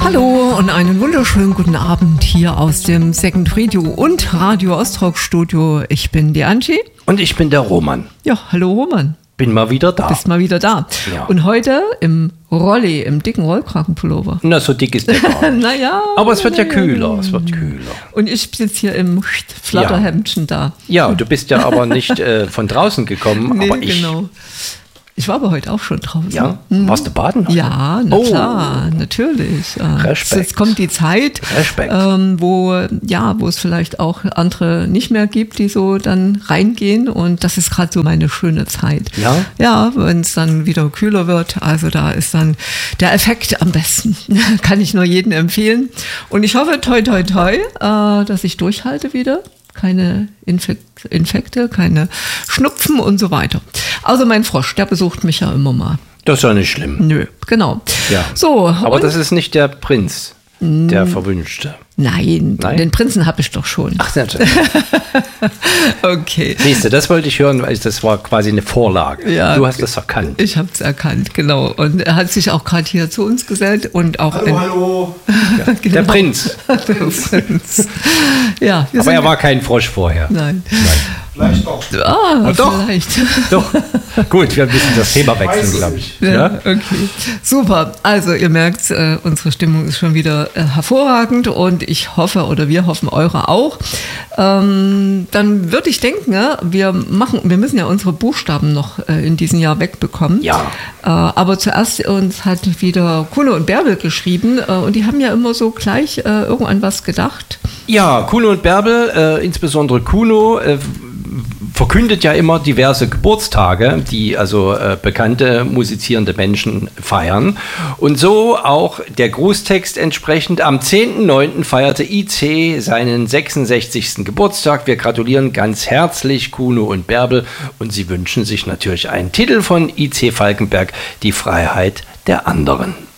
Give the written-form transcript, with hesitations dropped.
Hallo und einen wunderschönen guten Abend hier aus dem Second Radio und Radio Ostrock Studio. Ich bin die Angie. Und ich bin der Roman. Ja, hallo Roman. Bin mal wieder da. Bist mal wieder da. Ja. Und heute im Rolli, im dicken Rollkragenpullover. Na, so dick ist der gar nicht. Naja. Aber es wird ja kühler, es wird kühler. Und ich sitze hier im Flatterhemdchen da. Ja, du bist ja aber nicht von draußen gekommen, Nee, aber ich... genau. Ich war aber heute auch schon draußen. Ja? Warst du baden? Heute? Ja, na klar, natürlich. Respekt. Jetzt kommt die Zeit, wo es vielleicht auch andere nicht mehr gibt, die so dann reingehen. Und das ist gerade so meine schöne Zeit. Ja? Ja, wenn es dann wieder kühler wird. Also da ist dann der Effekt am besten. Kann ich nur jedem empfehlen. Und ich hoffe, toi, toi, toi, dass ich durchhalte wieder. Keine Infekte, keine Schnupfen und so weiter. Also mein Frosch, der besucht mich ja immer mal. Das ist ja nicht schlimm. Nö, genau. Ja. So, aber das ist nicht der Prinz, der Verwünschte. Nein, den Prinzen habe ich doch schon. Ach, natürlich. Okay. Siehst du, das wollte ich hören, weil das war quasi eine Vorlage. Ja, du hast das erkannt. Ich habe es erkannt, genau. Und er hat sich auch gerade hier zu uns gesellt und auch Hallo. Ja, genau. Der Prinz. Der Prinz. Ja, aber er war kein Frosch vorher. Nein. Vielleicht doch. Doch. Vielleicht. Doch. Gut, wir müssen das Thema wechseln, glaube ich. Ja, okay. Super. Also ihr merkt, unsere Stimmung ist schon wieder hervorragend und ich hoffe, oder wir hoffen, eure auch. Dann würde ich denken, wir müssen ja unsere Buchstaben noch in diesem Jahr wegbekommen. Ja. Aber zuerst uns hat wieder Kuno und Bärbel geschrieben und die haben ja immer so gleich irgendwann was gedacht. Ja, Kuno und Bärbel, insbesondere Kuno, verkündet ja immer diverse Geburtstage, die also bekannte musizierende Menschen feiern. Und so auch der Grußtext entsprechend. Am 10.09. feierte IC seinen 66. Geburtstag. Wir gratulieren ganz herzlich Kuno und Bärbel und sie wünschen sich natürlich einen Titel von IC Falkenberg, Die Freiheit der anderen.